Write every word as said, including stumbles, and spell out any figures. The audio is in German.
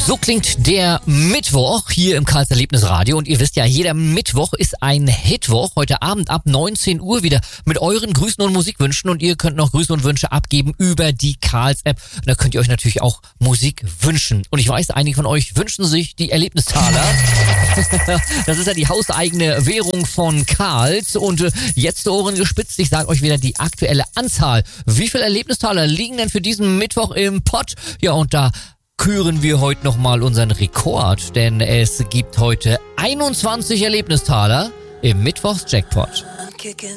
So klingt der Mittwoch hier im Karls Erlebnisradio. Und ihr wisst ja, jeder Mittwoch ist ein Hitwoch. Heute Abend ab neunzehn Uhr wieder mit euren Grüßen und Musikwünschen. Und ihr könnt noch Grüße und Wünsche abgeben über die Karls-App. Und da könnt ihr euch natürlich auch Musik wünschen. Und ich weiß, einige von euch wünschen sich die Erlebnistaler. Das ist ja die hauseigene Währung von Karls. Und äh, jetzt die Ohren gespitzt. Ich sage euch wieder die aktuelle Anzahl. Wie viele Erlebnistaler liegen denn für diesen Mittwoch im Pott? Ja, und da küren wir heute nochmal unseren Rekord, denn es gibt heute einundzwanzig Erlebnistaler im Mittwochs-Jackpot.